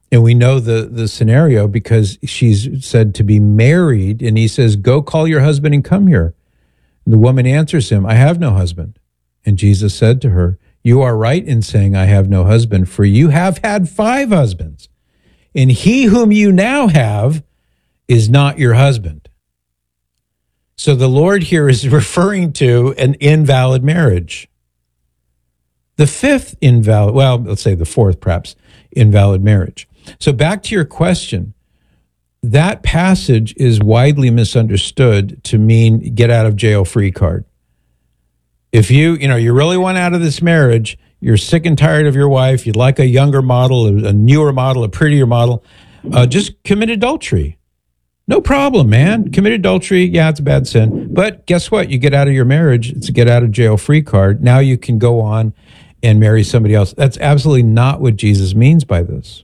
And we know the scenario because she's said to be married, and he says, "Go call your husband and come here." And the woman answers him, "I have no husband." And Jesus said to her, "You are right in saying, 'I have no husband,' for you have had 5 husbands, and he whom you now have is not your husband." So the Lord here is referring to an invalid marriage. The 5th invalid, well, let's say the 4th perhaps, invalid marriage. So back to your question, that passage is widely misunderstood to mean get out of jail free card. If you really want out of this marriage, you're sick and tired of your wife, you'd like a younger model, a newer model, a prettier model, just commit adultery. No problem, man. Commit adultery, yeah, it's a bad sin. But guess what? You get out of your marriage, it's a get out of jail free card. Now you can go on and marry somebody else. That's absolutely not what Jesus means by this.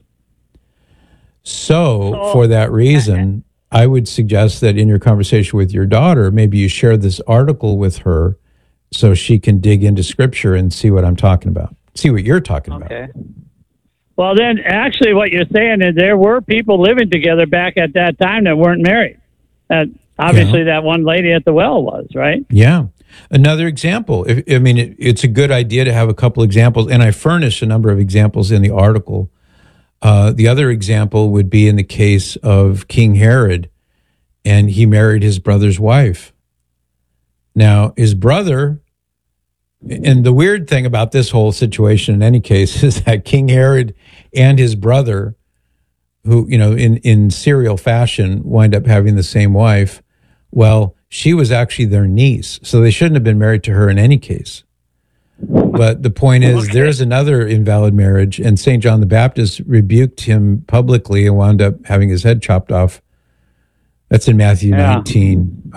So for that reason, I would suggest that in your conversation with your daughter, maybe you share this article with her so she can dig into Scripture and see what I'm talking about, see what you're talking about. Well, then, actually, what you're saying is there were people living together back at that time that weren't married. Obviously, that one lady at the well was, right? Yeah. Another example, it's a good idea to have a couple examples, and I furnish a number of examples in the article. The other example would be in the case of King Herod, and he married his brother's wife. Now, his brother, and the weird thing about this whole situation in any case is that King Herod and his brother, who, in serial fashion wind up having the same wife, well, she was actually their niece, so they shouldn't have been married to her in any case. But the point is, there's another invalid marriage, and St. John the Baptist rebuked him publicly and wound up having his head chopped off. That's in Matthew 19,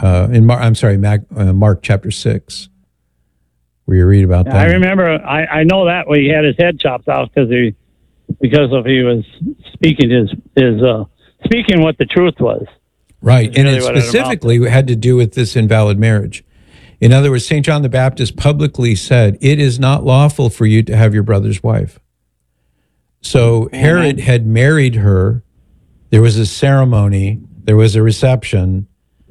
Mark chapter 6, where you read about that. I remember, I know that when he had his head chopped off because he was speaking speaking what the truth was. Right, and it specifically had to do with this invalid marriage. In other words, St. John the Baptist publicly said, "It is not lawful for you to have your brother's wife." So Herod had married her. There was a ceremony. There was a reception.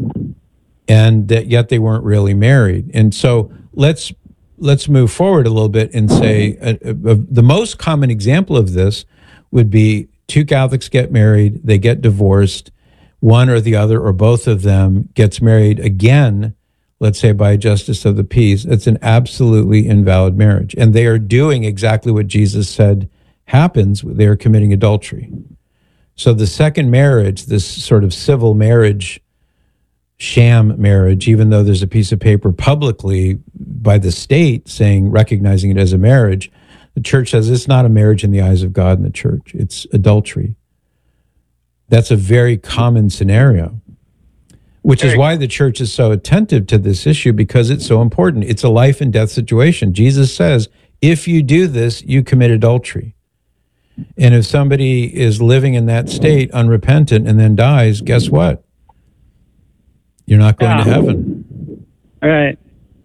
And yet they weren't really married. And so let's move forward a little bit and say the most common example of this would be 2 Catholics get married, they get divorced, one or the other or both of them gets married again, let's say by a justice of the peace. It's an absolutely invalid marriage. And they are doing exactly what Jesus said happens. They are committing adultery. So the second marriage, this sort of civil marriage, sham marriage, even though there's a piece of paper publicly by the state recognizing it as a marriage, the church says it's not a marriage in the eyes of God and the church. It's adultery. That's a very common scenario, which is why the church is so attentive to this issue, because it's so important. It's a life and death situation. Jesus says, if you do this, you commit adultery. And if somebody is living in that state unrepentant and then dies, guess what? You're not going to heaven. All right.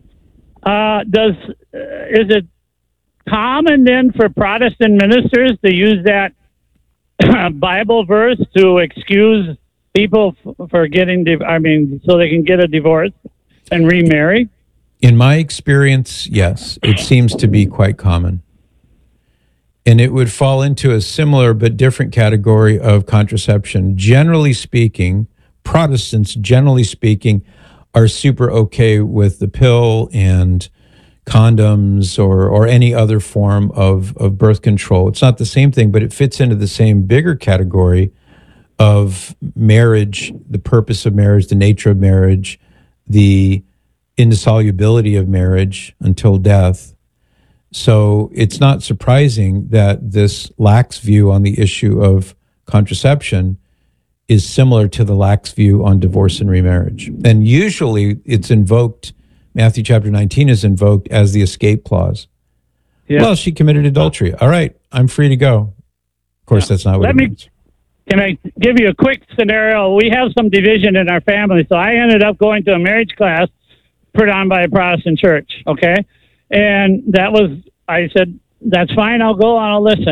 Is it common then for Protestant ministers to use that Bible verse to excuse people for getting, so they can get a divorce and remarry? In my experience, yes, it seems to be quite common. And it would fall into a similar but different category of contraception. Generally speaking, Protestants, generally speaking, are super okay with the pill and condoms or any other form of birth control. It's not the same thing, but it fits into the same bigger category of marriage, the purpose of marriage, the nature of marriage, the indissolubility of marriage until death. So it's not surprising that this lax view on the issue of contraception is similar to the lax view on divorce and remarriage. And usually it's invoked, Matthew chapter 19 is invoked as the escape clause. Yeah. Well, she committed adultery. All right, I'm free to go. Of course, that's not what it means. Can I give you a quick scenario? We have some division in our family, so I ended up going to a marriage class put on by a Protestant church, okay? And I said, that's fine, I'll go and I'll listen.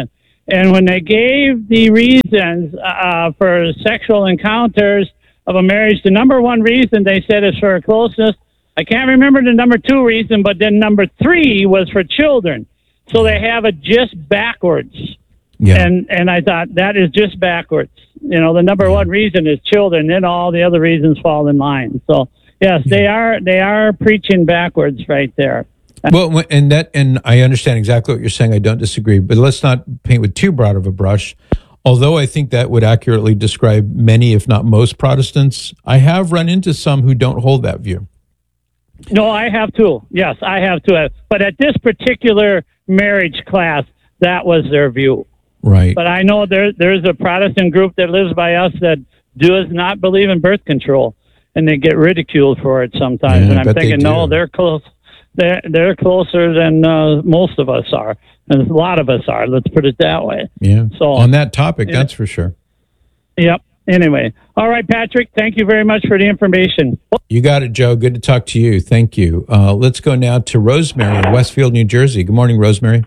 And when they gave the reasons for sexual encounters of a marriage, the number one reason they said is for closeness. I can't remember the number two reason, but then number three was for children. So they have it just backwards. Yeah. And I thought that is just backwards. You know, the number one reason is children, then all the other reasons fall in line. So yes, they are preaching backwards right there. Well, and I understand exactly what you're saying. I don't disagree, but let's not paint with too broad of a brush. Although I think that would accurately describe many, if not most, Protestants, I have run into some who don't hold that view. No, I have too. Yes, I have too. But at this particular marriage class, that was their view. Right. But I know there's a Protestant group that lives by us that does not believe in birth control, and they get ridiculed for it sometimes. Yeah, and I'm thinking, no, they're close. They're closer than most of us are, and a lot of us are. Let's put it that way. Yeah. So on that topic, that's for sure. Yep. Anyway, all right, Patrick. Thank you very much for the information. You got it, Joe. Good to talk to you. Thank you. Let's go now to Rosemary in Westfield, New Jersey. Good morning, Rosemary.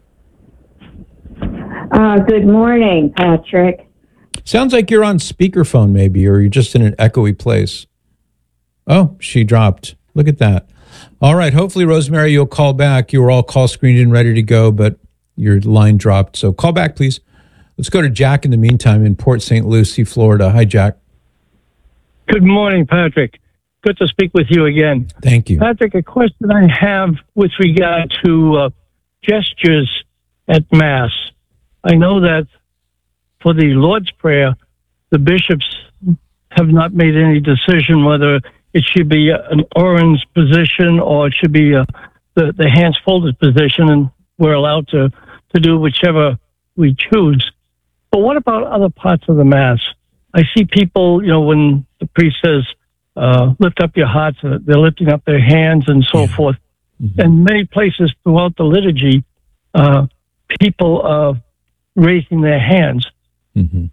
Good morning, Patrick. Sounds like you're on speakerphone, maybe, or you're just in an echoey place. Oh, she dropped. Look at that. All right. Hopefully, Rosemary, you'll call back. You were all call screened and ready to go, but your line dropped. So call back, please. Let's go to Jack in the meantime in Port St. Lucie, Florida. Hi, Jack. Good morning, Patrick. Good to speak with you again. Thank you. Patrick, a question I have with regard to gestures at Mass. I know that for the Lord's Prayer, the bishops have not made any decision whether it should be an orange position or it should be the hands folded position, and we're allowed to do whichever we choose. But what about other parts of the Mass? I see people, when the priest says, lift up your hearts, they're lifting up their hands and so forth. Mm-hmm. And many places throughout the liturgy, people are raising their hands. Mm-hmm.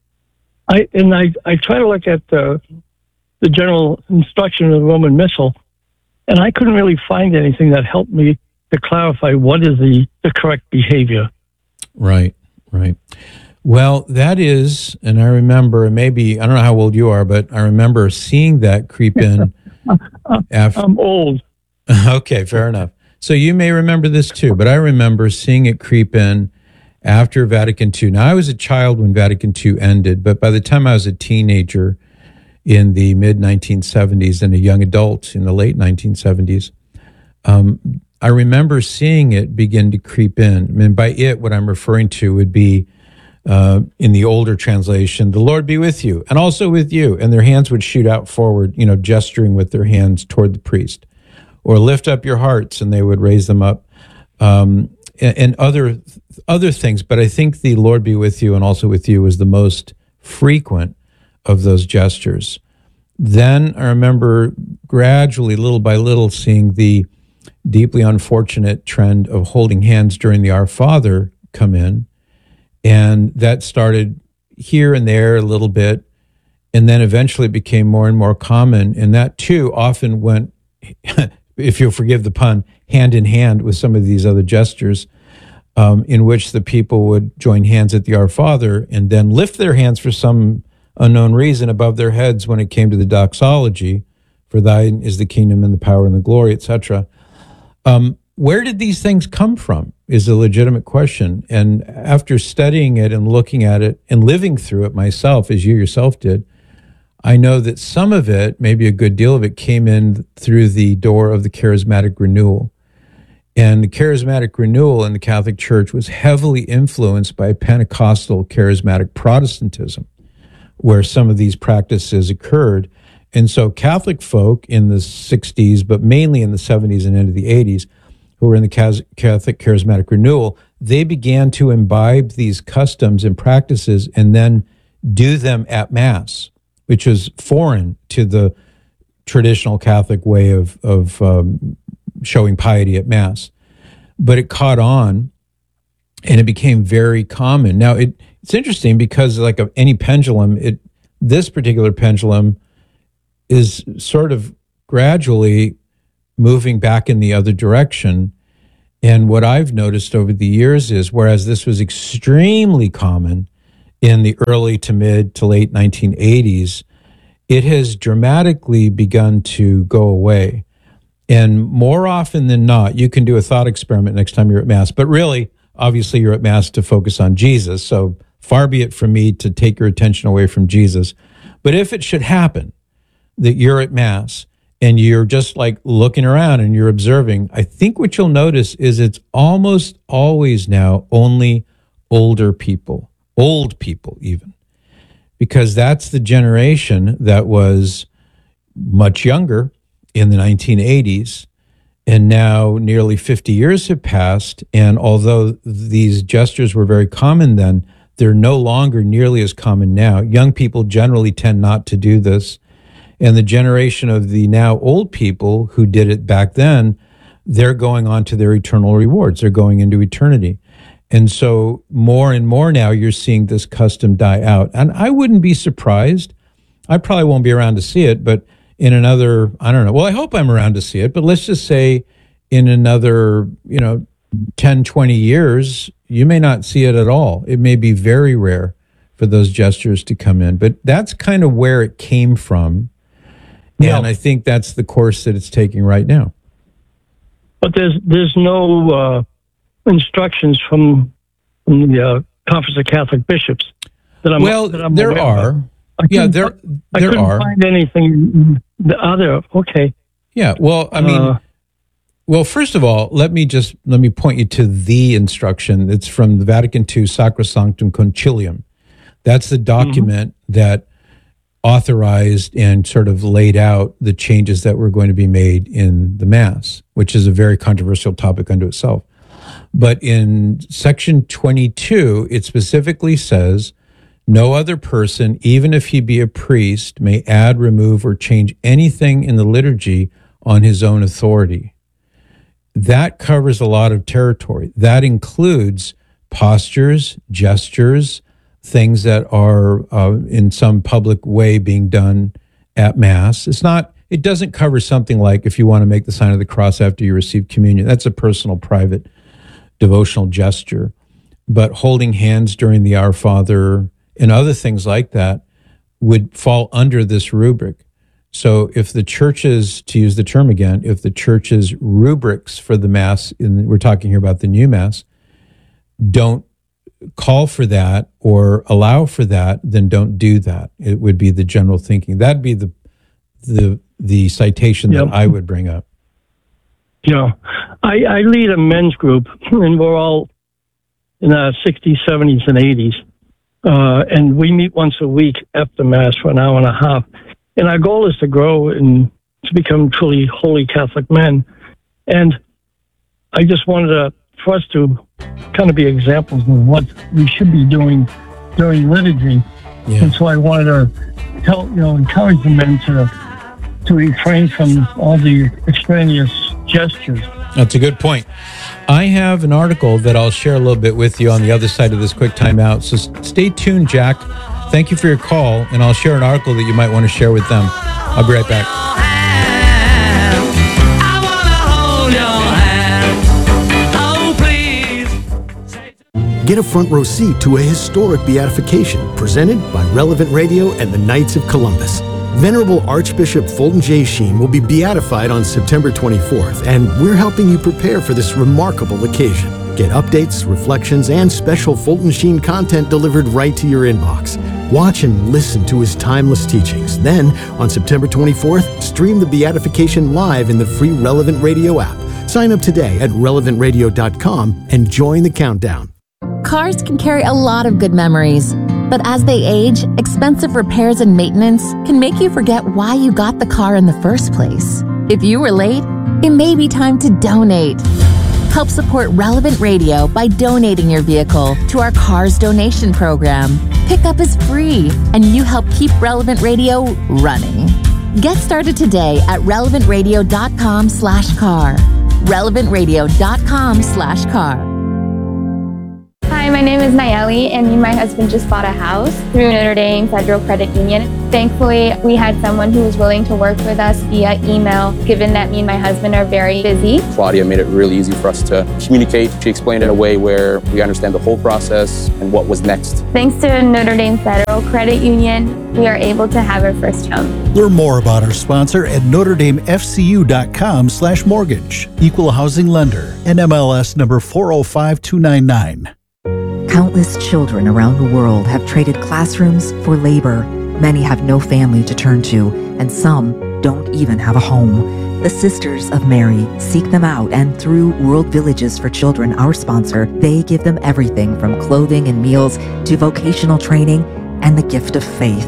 I try to look at the general instruction of the Roman Missal, and I couldn't really find anything that helped me to clarify what is the correct behavior. Right. Well, that is, and I remember, maybe, I don't know how old you are, but I remember seeing that creep in. I'm old. Okay, fair enough. So you may remember this too, but I remember seeing it creep in after Vatican II. Now, I was a child when Vatican II ended, but by the time I was a teenager in the mid-1970s and a young adult in the late 1970s, I remember seeing it begin to creep in. I mean, by it, what I'm referring to would be, in the older translation, the Lord be with you, and also with you. And their hands would shoot out forward, gesturing with their hands toward the priest. Or lift up your hearts, and they would raise them up. And other things. But I think the Lord be with you and also with you was the most frequent of those gestures. Then I remember gradually, little by little, seeing the deeply unfortunate trend of holding hands during the Our Father come in. And that started here and there a little bit. And then eventually it became more and more common. And that too often went, if you'll forgive the pun, hand in hand with some of these other gestures, in which the people would join hands at the Our Father and then lift their hands for some unknown reason above their heads when it came to the doxology, for thine is the kingdom and the power and the glory, etc. Where did these things come from is a legitimate question. And after studying it and looking at it and living through it myself, as you yourself did, I know that some of it, maybe a good deal of it, came in through the door of the charismatic renewal. And the charismatic renewal in the Catholic Church was heavily influenced by Pentecostal charismatic Protestantism, where some of these practices occurred. And so Catholic folk in the 60s, but mainly in the 70s and into the 80s, who were in the Catholic charismatic renewal, they began to imbibe these customs and practices and then do them at Mass, which was foreign to the traditional Catholic way of showing piety at Mass. But it caught on, and it became very common. Now, it's interesting because, like any pendulum, this particular pendulum is sort of gradually moving back in the other direction. And what I've noticed over the years is, whereas this was extremely common in the early to mid to late 1980s, it has dramatically begun to go away. And more often than not, you can do a thought experiment next time you're at Mass. But really, obviously, you're at Mass to focus on Jesus. So far be it from me to take your attention away from Jesus. But if it should happen that you're at Mass and you're just like looking around and you're observing, I think what you'll notice is it's almost always now only older people, old people even, because that's the generation that was much younger in the 1980s. And now nearly 50 years have passed. And although these gestures were very common then, they're no longer nearly as common now. Young people generally tend not to do this. And the generation of the now old people who did it back then, they're going on to their eternal rewards. They're going into eternity. And so more and more now you're seeing this custom die out. And I wouldn't be surprised. I probably won't be around to see it, but in another, I don't know. Well, I hope I'm around to see it, but let's just say in another, 10, 20 years, you may not see it at all. It may be very rare for those gestures to come in, but that's kind of where it came from. Yeah. And I think that's the course that it's taking right now. But there's no instructions from the Conference of Catholic Bishops that I'm there are. There I couldn't are. find anything. The other, okay. Yeah, well, I mean, first of all, let me point you to the instruction. It's from the Vatican II Sacrosanctum Concilium. That's the document that authorized and sort of laid out the changes that were going to be made in the Mass, which is a very controversial topic unto itself. But in section 22, it specifically says, no other person, even if he be a priest, may add, remove, or change anything in the liturgy on his own authority. That covers a lot of territory. That includes postures, gestures, things that are in some public way being done at Mass. It doesn't cover something like if you want to make the sign of the cross after you receive communion. That's a personal, private, devotional gesture. But holding hands during the Our Father and other things like that would fall under this rubric. So if the church's, to use the term again, if the church's rubrics for the Mass, we're talking here about the new Mass, don't call for that or allow for that, then don't do that. It would be the general thinking. That'd be the citation that I would bring up. Yeah. I lead a men's group, and we're all in our 60s, 70s, and 80s. And we meet once a week after Mass for an hour and a half. And our goal is to grow and to become truly holy Catholic men. And I just wanted for us to kind of be examples of what we should be doing during liturgy. Yeah. And so I wanted to encourage the men to refrain from all the extraneous gestures. That's a good point. I have an article that I'll share a little bit with you on the other side of this quick timeout. So stay tuned, Jack. Thank you for your call, and I'll share an article that you might want to share with them. I'll be right back. Get a front row seat to a historic beatification presented by Relevant Radio and the Knights of Columbus. Venerable Archbishop Fulton J. Sheen will be beatified on September 24th, and we're helping you prepare for this remarkable occasion. Get updates, reflections, and special Fulton Sheen content delivered right to your inbox. Watch and listen to his timeless teachings. Then, on September 24th, stream the beatification live in the free Relevant Radio app. Sign up today at relevantradio.com and join the countdown. Cars can carry a lot of good memories, but as they age, expensive repairs and maintenance can make you forget why you got the car in the first place. If you were late, it may be time to donate. Help support Relevant Radio by donating your vehicle to our Cars Donation Program. Pickup is free, and you help keep Relevant Radio running. Get started today at relevantradio.com/car. relevantradio.com/car. Hi, Hi, my name is Nayeli, and me and my husband just bought a house through Notre Dame Federal Credit Union. Thankfully, we had someone who was willing to work with us via email, given that me and my husband are very busy. Claudia made it really easy for us to communicate. She explained it in a way where we understand the whole process and what was next. Thanks to Notre Dame Federal Credit Union, we are able to have our first home. Learn more about our sponsor at NotreDameFCU.com/mortgage. Equal housing lender. NMLS number 405299. Countless children around the world have traded classrooms for labor. Many have no family to turn to, and some don't even have a home. The Sisters of Mary seek them out, and through World Villages for Children, our sponsor, they give them everything from clothing and meals to vocational training and the gift of faith.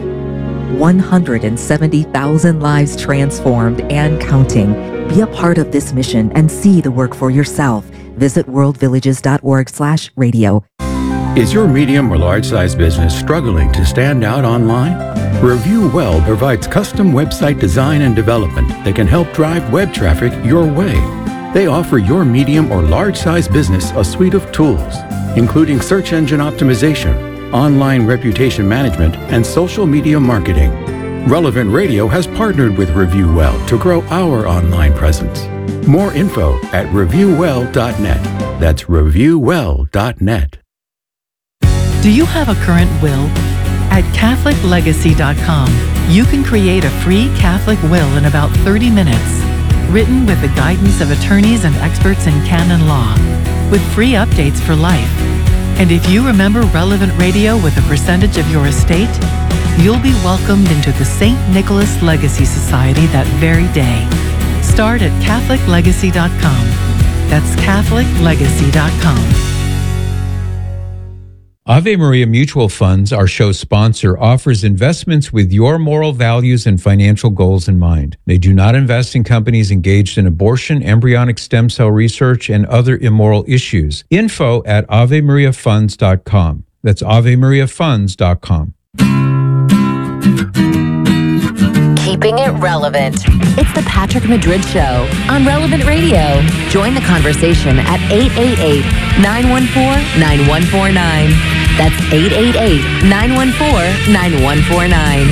170,000 lives transformed and counting. Be a part of this mission and see the work for yourself. Visit worldvillages.org/radio. Is your medium or large-size business struggling to stand out online? Review Well provides custom website design and development that can help drive web traffic your way. They offer your medium or large-size business a suite of tools, including search engine optimization, online reputation management, and social media marketing. Relevant Radio has partnered with Review Well to grow our online presence. More info at reviewwell.net. That's reviewwell.net. Do you have a current will? At CatholicLegacy.com, you can create a free Catholic will in about 30 minutes, written with the guidance of attorneys and experts in canon law, with free updates for life. And if you remember Relevant Radio with a percentage of your estate, you'll be welcomed into the St. Nicholas Legacy Society that very day. Start at CatholicLegacy.com. That's CatholicLegacy.com. Ave Maria Mutual Funds, our show sponsor, offers investments with your moral values and financial goals in mind. They do not invest in companies engaged in abortion, embryonic stem cell research, and other immoral issues. Info at AveMariaFunds.com. That's AveMariaFunds.com. Keeping it relevant. It's the Patrick Madrid Show on Relevant Radio. Join the conversation at 888-914-9149. That's 888-914-9149.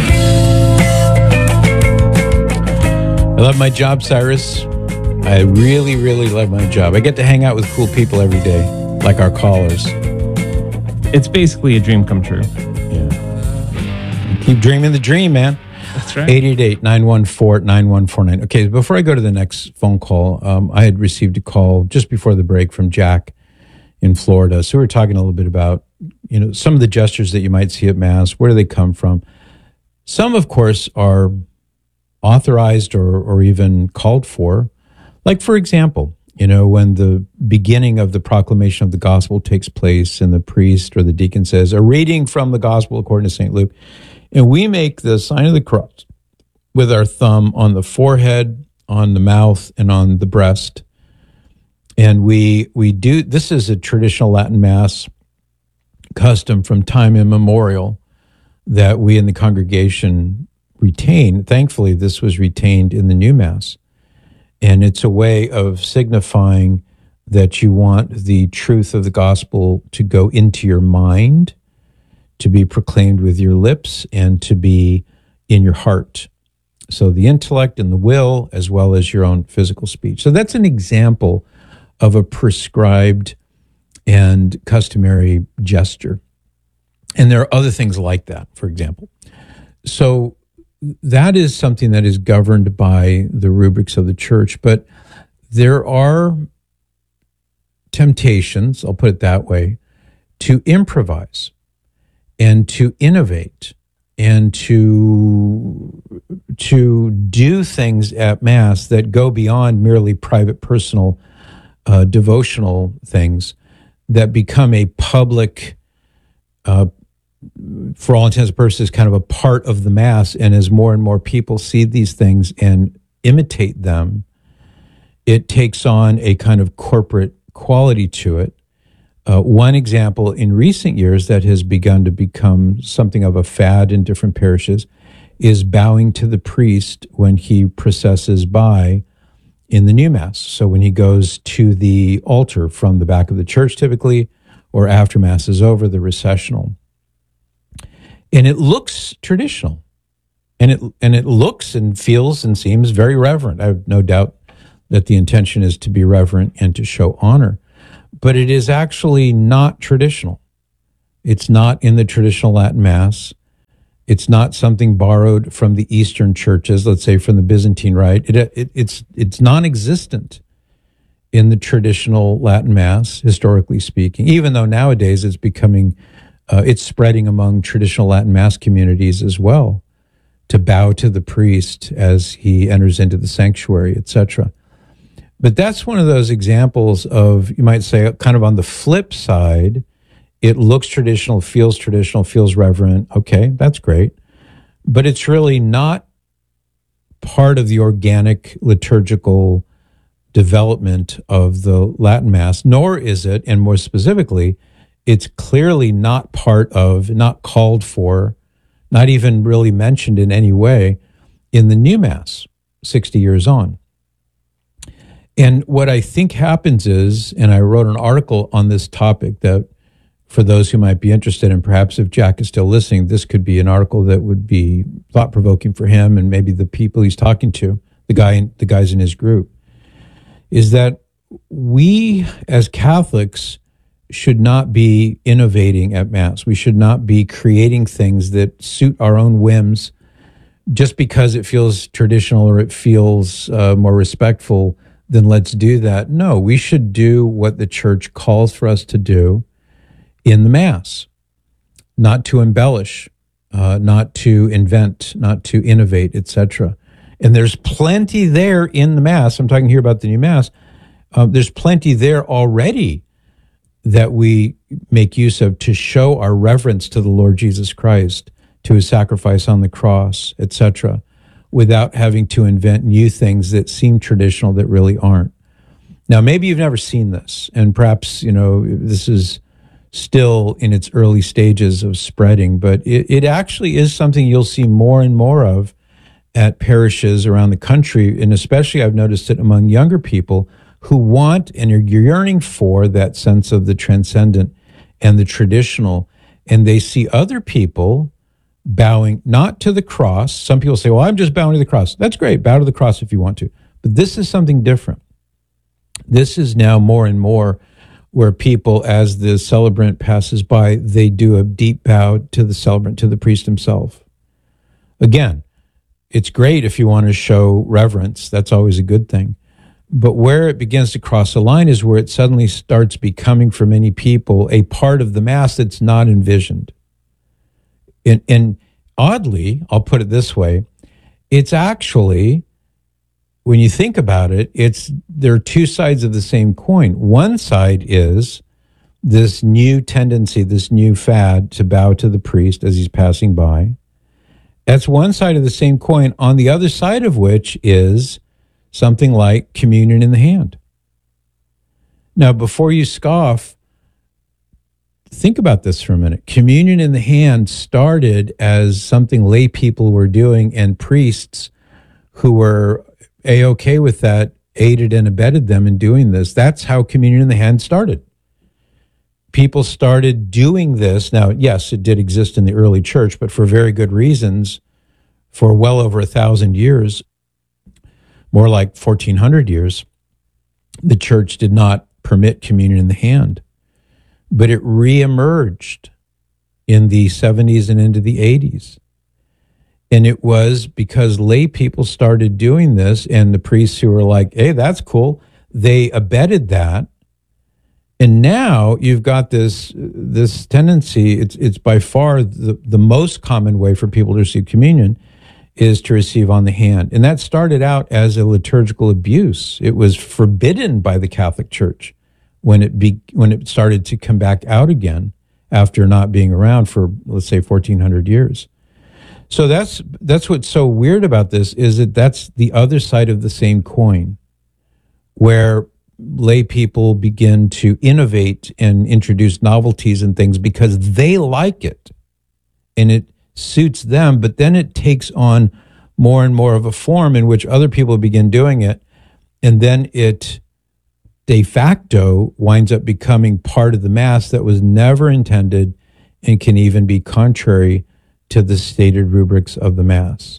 I love my job, Cyrus. I really, really love my job. I get to hang out with cool people every day, like our callers. It's basically a dream come true. Yeah. Keep dreaming the dream, man. That's right. 888-914-9149. Okay, before I go to the next phone call, I had received a call just before the break from Jack in Florida. So we were talking a little bit about, some of the gestures that you might see at Mass. Where do they come from? Some, of course, are authorized or even called for. Like, for example, when the beginning of the proclamation of the gospel takes place and the priest or the deacon says, a reading from the gospel according to St. Luke, and we make the sign of the cross with our thumb on the forehead, on the mouth, and on the breast. And we do, this is a traditional Latin Mass custom from time immemorial that we in the congregation retain. Thankfully, this was retained in the new Mass. And it's a way of signifying that you want the truth of the gospel to go into your mind, to be proclaimed with your lips, and to be in your heart. So the intellect and the will, as well as your own physical speech. So that's an example of a prescribed and customary gesture. And there are other things like that, for example. So that is something that is governed by the rubrics of the church. But there are temptations, I'll put it that way, to improvise and to innovate and to do things at Mass that go beyond merely private, personal, devotional things that become a public, for all intents and purposes, kind of a part of the Mass. And as more and more people see these things and imitate them, it takes on a kind of corporate quality to it. One example in recent years that has begun to become something of a fad in different parishes is bowing to the priest when he processes by in the new Mass. So when he goes to the altar from the back of the church typically, or after Mass is over, the recessional. And it looks traditional. And it looks and feels and seems very reverent. I have no doubt that the intention is to be reverent and to show honor. But it is actually not traditional. It's not in the traditional Latin Mass. It's not something borrowed from the Eastern churches, let's say from the Byzantine Rite. It's non-existent in the traditional Latin Mass, historically speaking, even though nowadays it's becoming, it's spreading among traditional Latin Mass communities as well, to bow to the priest as he enters into the sanctuary, etc. But that's one of those examples of, you might say, kind of on the flip side, it looks traditional, feels reverent. Okay, that's great. But it's really not part of the organic liturgical development of the Latin Mass, nor is it, and more specifically, it's clearly not part of, not called for, not even really mentioned in any way in the new Mass, 60 years on. And what I think happens is, and I wrote an article on this topic that for those who might be interested, and perhaps if Jack is still listening, this could be an article that would be thought-provoking for him and maybe the people he's talking to, the guys in his group, is that we as Catholics should not be innovating at Mass. We should not be creating things that suit our own whims just because it feels traditional or it feels more respectful. Then let's do that. No, we should do what the Church calls for us to do in the Mass, not to embellish, not to invent, not to innovate, etc. And there's plenty there in the Mass. I'm talking here about the new Mass. There's plenty there already that we make use of to show our reverence to the Lord Jesus Christ, to his sacrifice on the cross, etc., without having to invent new things that seem traditional that really aren't. Now, maybe you've never seen this, and perhaps, this is still in its early stages of spreading, but it actually is something you'll see more and more of at parishes around the country, and especially I've noticed it among younger people who want and are yearning for that sense of the transcendent and the traditional, and they see other people bowing not to the cross. Some people say, well, I'm just bowing to the cross. That's great. Bow to the cross if you want to. But this is something different. This is now more and more where people, as the celebrant passes by, they do a deep bow to the celebrant, to the priest himself. Again, it's great if you want to show reverence. That's always a good thing. But where it begins to cross a line is where it suddenly starts becoming, for many people, a part of the Mass that's not envisioned. And oddly, I'll put it this way, it's actually, when you think about it, there are two sides of the same coin. One side is this new tendency, this new fad to bow to the priest as he's passing by. That's one side of the same coin, on the other side of which is something like communion in the hand. Now, before you scoff, think about this for a minute. Communion in the hand started as something lay people were doing, and priests who were A-okay with that aided and abetted them in doing this. That's how communion in the hand started. People started doing this. Now, yes, it did exist in the early church, but for very good reasons, for well over 1,000 years, more like 1,400 years, the church did not permit communion in the hand. But it reemerged in the 70s and into the 80s. And it was because lay people started doing this, and the priests who were like, hey, that's cool, they abetted that. And now you've got this tendency, it's by far the most common way for people to receive communion is to receive on the hand. And that started out as a liturgical abuse. It was forbidden by the Catholic Church when it started to come back out again after not being around for, let's say, 1,400 years. So that's what's so weird about this, is that that's the other side of the same coin, where lay people begin to innovate and introduce novelties and things because they like it and it suits them, but then it takes on more and more of a form in which other people begin doing it, and then it de facto winds up becoming part of the Mass that was never intended and can even be contrary to the stated rubrics of the Mass.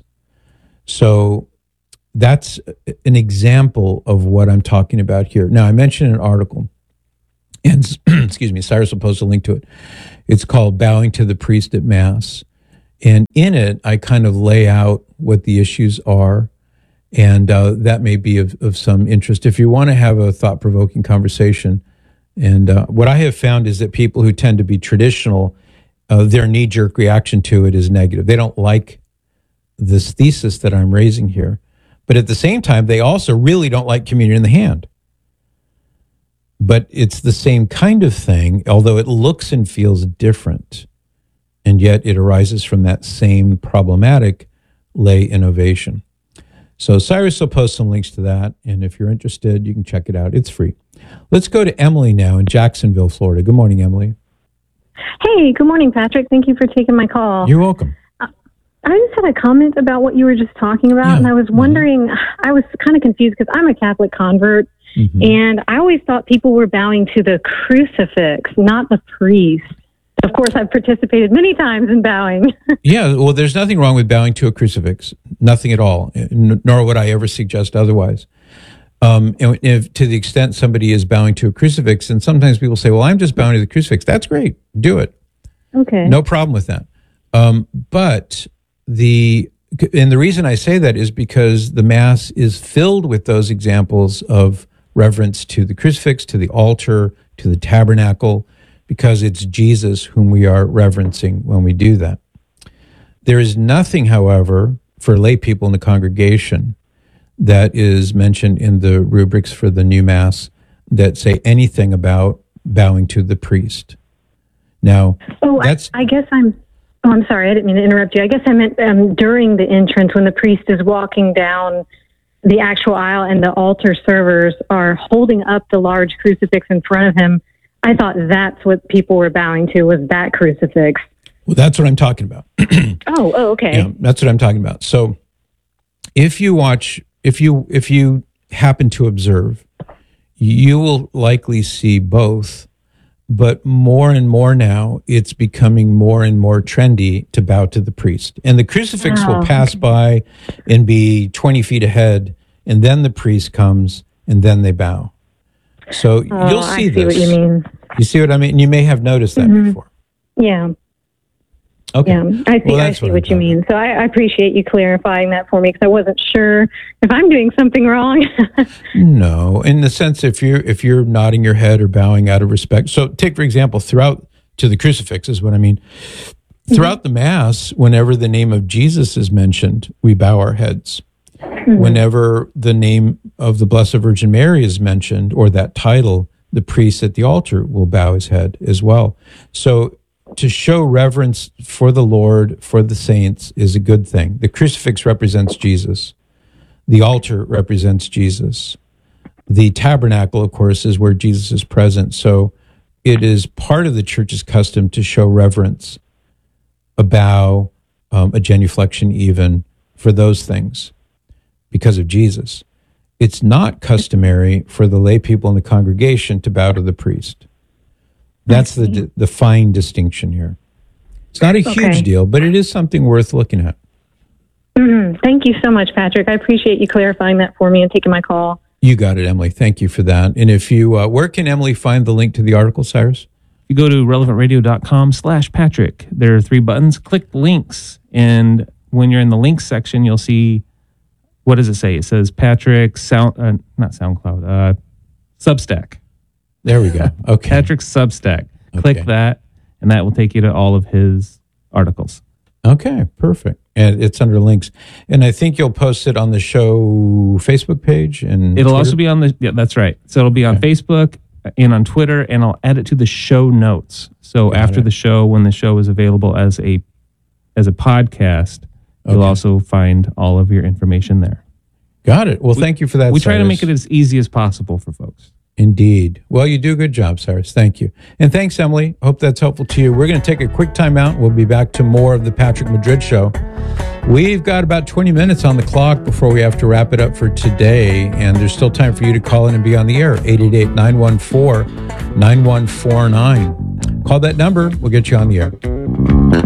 So that's an example of what I'm talking about here. Now, I mentioned an article, and excuse me, Cyrus will post a link to it. It's called Bowing to the Priest at Mass. And in it, I kind of lay out what the issues are, and that may be of some interest if you want to have a thought-provoking conversation. And what I have found is that people who tend to be traditional, their knee-jerk reaction to it is negative. They don't like this thesis that I'm raising here. But at the same time, they also really don't like communion in the hand. But it's the same kind of thing, although it looks and feels different. And yet it arises from that same problematic lay innovation. So Cyrus will post some links to that. And if you're interested, you can check it out. It's free. Let's go to Emily now in Jacksonville, Florida. Good morning, Emily. Hey, good morning, Patrick. Thank you for taking my call. You're welcome. I just had a comment about what you were just talking about, and I was wondering, I was kind of confused because I'm a Catholic convert, and I always thought people were bowing to the crucifix, not the priest. Of course, I've participated many times in bowing. Yeah, well, there's nothing wrong with bowing to a crucifix, nothing at all, nor would I ever suggest otherwise. And if to the extent somebody is bowing to a crucifix, and sometimes people say, well, I'm just bowing to the crucifix, that's great, do it. Okay. No problem with that. But the reason I say that is because the Mass is filled with those examples of reverence to the crucifix, to the altar, to the tabernacle, because it's Jesus whom we are reverencing when we do that. There is nothing, however, for lay people in the congregation that is mentioned in the rubrics for the new Mass that say anything about bowing to the priest. Now, I guess I'm sorry, I didn't mean to interrupt you. I guess I meant during the entrance when the priest is walking down the actual aisle and the altar servers are holding up the large crucifix in front of him. I thought that's what people were bowing to, was that crucifix. Well, that's what I'm talking about. Oh, okay. Yeah, that's what I'm talking about. So if you happen to observe, you will likely see both. But more and more now, it's becoming more and more trendy to bow to the priest. And the crucifix will pass by and be 20 feet ahead, and then the priest comes, and then they bow. So you'll see this. I see what you mean. You see what I mean? You may have noticed that before. Yeah. Okay. Yeah, I see what you mean. So I appreciate you clarifying that for me, because I wasn't sure if I'm doing something wrong. No, in the sense if you're nodding your head or bowing out of respect. So take, for example, throughout to the crucifix is what I mean. Throughout the Mass, whenever the name of Jesus is mentioned, we bow our heads. Whenever the name of the Blessed Virgin Mary is mentioned, or that title, the priest at the altar will bow his head as well. So to show reverence for the Lord, for the saints, is a good thing. The crucifix represents Jesus. The altar represents Jesus. The tabernacle, of course, is where Jesus is present. So it is part of the church's custom to show reverence, a bow, a genuflection even, for those things because of Jesus. It's not customary for the lay people in the congregation to bow to the priest. That's the fine distinction here. It's not a huge deal, but it is something worth looking at. Thank you so much, Patrick. I appreciate you clarifying that for me and taking my call. You got it, Emily. Thank you for that. And if you, where can Emily find the link to the article, Cyrus? You go to relevantradio.com/Patrick. There are 3 buttons. Click links. And when you're in the links section, you'll see, what does it say? It says Patrick, not SoundCloud, Substack. There we go. Okay. Patrick's Substack. Click that, and that will take you to all of his articles. Okay, perfect. And it's under links. And I think you'll post it on the show Facebook page. And it'll Twitter? Also be on that's right. So it'll be on Facebook and on Twitter, and I'll add it to the show notes. So after the show, when the show is available as a podcast, you'll also find all of your information there. Got it. Well, thank you for that, We try to Cyrus. make it as easy as possible for folks. Indeed. Well, you do a good job, Cyrus. Thank you. And thanks, Emily. Hope that's helpful to you. We're going to take a quick time out. We'll be back to more of the Patrick Madrid Show. We've got about 20 minutes on the clock before we have to wrap it up for today. And there's still time for you to call in and be on the air. 888-914-9149. Call that number. We'll get you on the air.